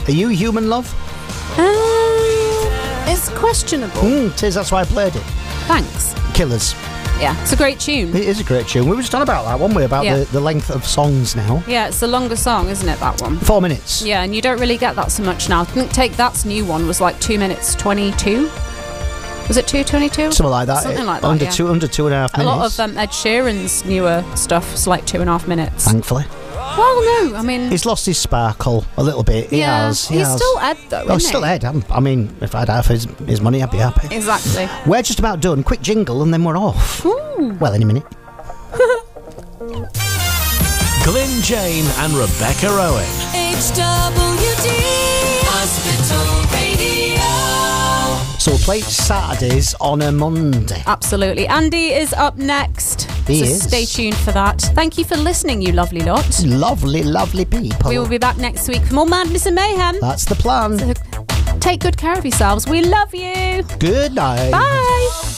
Are you human, love? It's questionable. It is, that's why I played it. Thanks. Killers. Yeah, it's a great tune. It is a great tune. We were just on about that, weren't we? About the length of songs now. Yeah, it's a longer song, isn't it, that one? 4 minutes. Yeah, and you don't really get that so much now. I think Take That's new one was like 2 minutes 22. Was it 2:22? Something like that. Something like that, Under yeah. 2.5 minutes. A lot of Ed Sheeran's newer stuff is like 2.5 minutes. Thankfully. Well, no, I mean... He's lost his sparkle a little bit. He has. He's still Ed, though, he's still Ed. I mean, if I'd have his money, I'd be happy. Exactly. We're just about done. Quick jingle and then we're off. Ooh. Well, any minute. Glyn Jane and Rebecca Rowan. HWD Hospital Radio. So we'll play Saturdays on a Monday. Absolutely. Andy is up next. He so is. Stay tuned for that. Thank you for listening, you lovely lot. Lovely, lovely people. We will be back next week for more madness and mayhem. That's the plan. So take good care of yourselves. We love you. Good night. Bye.